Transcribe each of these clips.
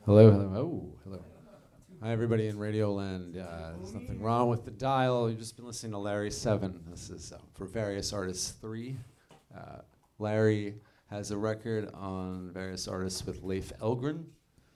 Hello, hello. Oh, hello. Hi, everybody in Radio Land. There's nothing wrong with the dial. You've just been listening to Larry 7. This is for Various Artists 3. Larry has a record on Various Artists with Leif Elgren,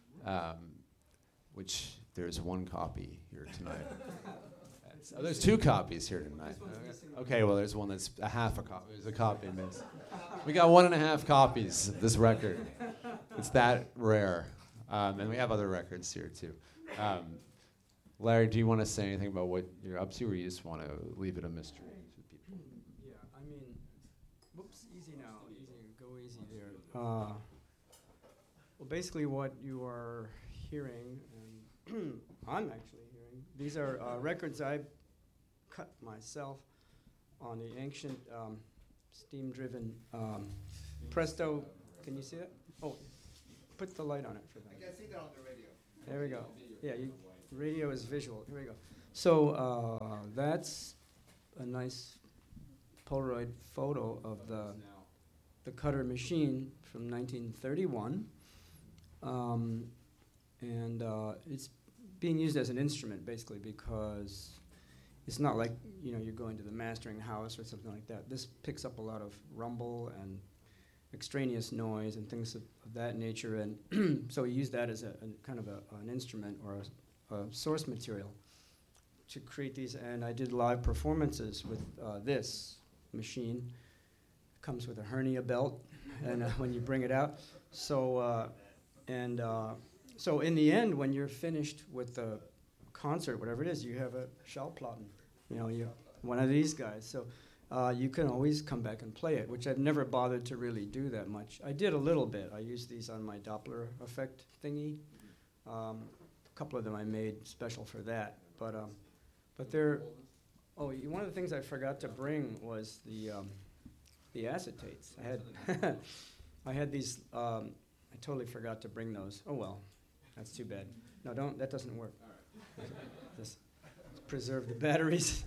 which there's one copy here tonight. Oh, there's two copies here tonight. Okay, well, there's one that's a half a copy. There's a copy missing. We got 1.5 copies of this record. It's that rare. And we have other records here, too. Larry, do you want to say anything about what you're up to, or you just want to leave it a mystery to people? Yeah, I mean, whoops, easy now. Easy, go easy there. Well, basically what you are hearing, and I'm actually hearing, these are records I cut myself on the ancient steam-driven Presto. Can you see that? Oh, put the light on it for them. I can see that on the radio. There we go. Yeah, radio is visual. Here we go. So that's a nice Polaroid photo of the Cutter machine from 1931. And it's being used as an instrument, basically, because it's not like, you're going to the mastering house or something like that. This picks up a lot of rumble and extraneous noise and things of that nature, and so we use that as a kind of an instrument or a source material to create these. And I did live performances with this machine. It comes with a hernia belt, and when you bring it out. So so in the end, when you're finished with the concert, whatever it is, you have a Schallplatten. You one of these guys. So. You can always come back and play it, which I've never bothered to really do that much. I did a little bit. I used these on my Doppler effect thingy. A couple of them I made special for that. But they're... Oh, one of the things I forgot to bring was the acetates. I had these... I totally forgot to bring those. Oh, well. That's too bad. No, that doesn't work. All right. Just preserve the batteries.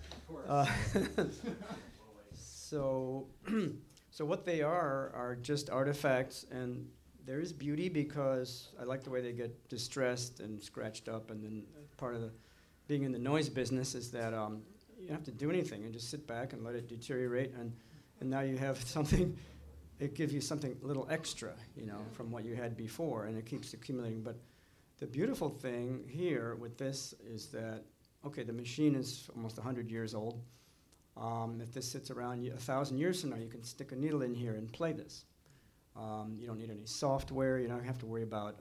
So what they are just artifacts, and there is beauty because I like the way they get distressed and scratched up, and then part of the being in the noise business is that you don't have to do anything and just sit back and let it deteriorate, and now you have something, it gives you something a little extra, from what you had before, and it keeps accumulating. But the beautiful thing here with this is that, okay, the machine is almost 100 years old. If this sits around 1,000 years from now, you can stick a needle in here and play this. You don't need any software. You don't have to worry about,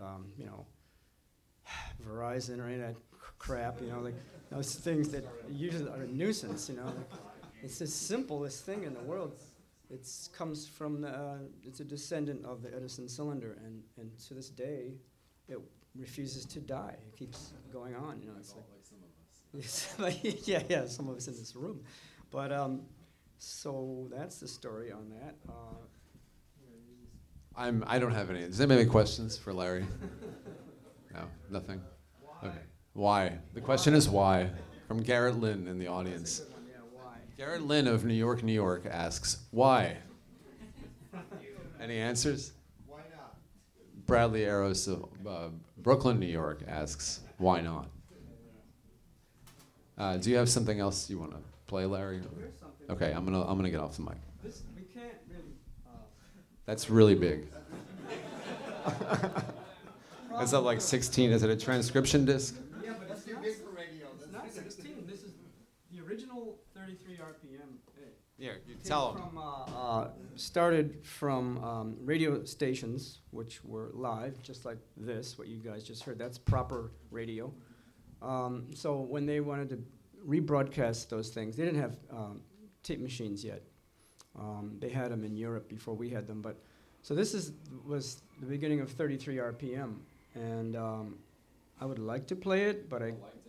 Verizon or any of that crap. Like those things that usually are a nuisance. It's the simplest thing in the world. It comes from it's a descendant of the Edison cylinder, and to this day, it refuses to die. It keeps going on. It's like some of us. Yeah, some of us in this room. But so that's the story on that. I don't have any. Does anybody have any questions for Larry? No, nothing. Why? Okay. Why? The question is why. From Garrett Lynn in the audience. That's a good one, yeah, why? Garrett Lynn of New York, New York asks, why? Any answers? Why not? Bradley Arrows of Brooklyn, New York asks, why not? Do you have something else you want to play, Larry? Here's something. Okay, I'm gonna get off the mic. This, we can't really... That's really big. Is that like 16? Is it a transcription disc? Yeah, but That's it's too not, big for radio. it's not 16. This is the original 33 RPM. Yeah, you tell them. Started from radio stations, which were live, just like this, what you guys just heard. That's proper radio. So when they wanted to rebroadcast those things, they didn't have tape machines yet. They had them in Europe before we had them. But so this was the beginning of 33 RPM, and I would like to play it, but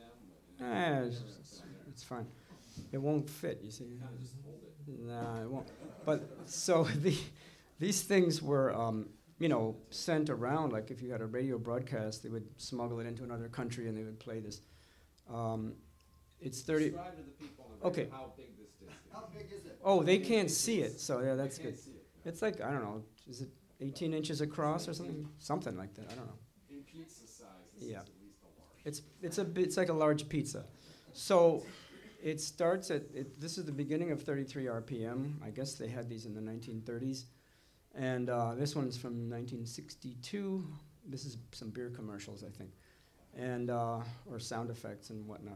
it's fine. It won't fit, you see. Nah, it won't. But so these things were, sent around. Like if you had a radio broadcast, they would smuggle it into another country and they would play this. It's 30. Describe to the people on the radio Okay. how big this disc is. How big is it? Oh, they can't see it, so yeah, that's They can't good. see it. It's like, I don't know, is it 18 inches across or something? Something like that, I don't know. In pizza size, Yeah. It's like a large pizza. So it starts this is the beginning of 33 RPM. I guess they had these in the 1930s. And this one's from 1962. This is some beer commercials, I think. And, or sound effects and whatnot.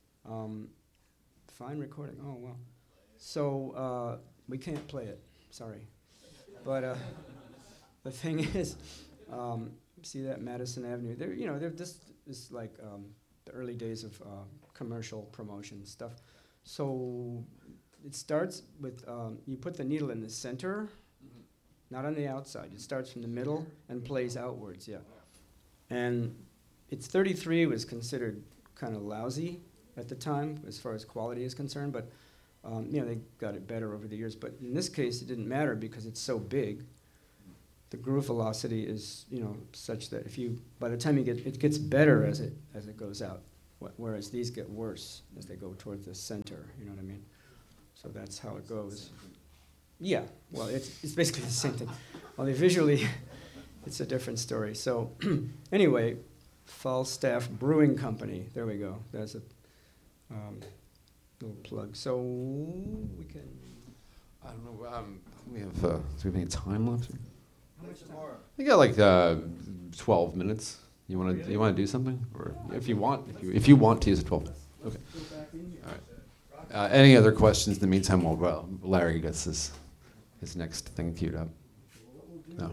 Fine recording, oh, well. So we can't play it, sorry. But the thing is, see that Madison Avenue? They're this like the early days of commercial promotion stuff. So it starts with, you put the needle in the center, not on the outside. It starts from the middle and plays outwards, yeah. And it's 33 was considered kind of lousy at the time as far as quality is concerned, but they got it better over the years. But in this case, it didn't matter because it's so big. The groove velocity is, such that by the time it gets better as it goes out, whereas these get worse as they go towards the center. You know what I mean? So that's how it goes. Yeah. Well, it's basically the same thing. Only visually, it's a different story. So anyway, Falstaff Brewing Company. There we go. There's a little plug. So we can. I don't know. We have. Do we have any time left? How much more? We got like 12 minutes. You want to do something, or if you want to use 12 minutes. Okay. All right. Any other questions in the meantime? While Larry gets his next thing queued up. No.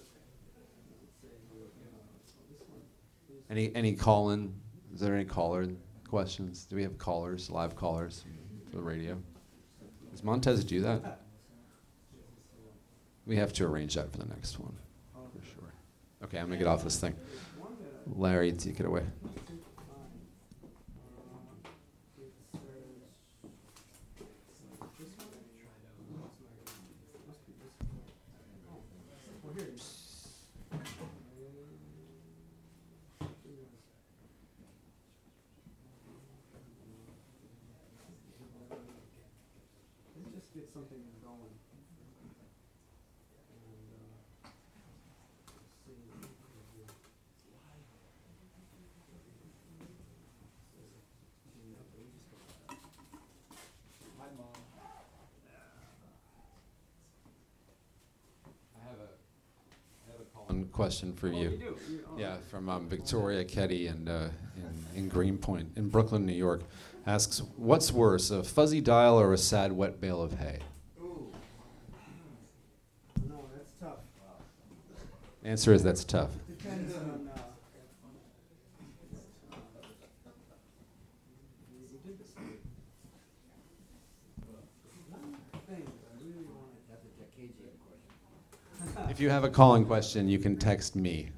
Any call-in? Is there any caller questions? Do we have callers, live callers for the radio? Does Montez do that? We have to arrange that for the next one, for sure. Okay, I'm gonna get off this thing. Larry, take it away. Get something going. Hi, Mom. I have a call-in question for you. You do? Yeah, from Victoria Ketty and in Greenpoint, in Brooklyn, New York, asks, what's worse, a fuzzy dial or a sad wet bale of hay? Ooh. No, that's tough. Answer is that's tough. Depends on. If you have a call-in question, you can text me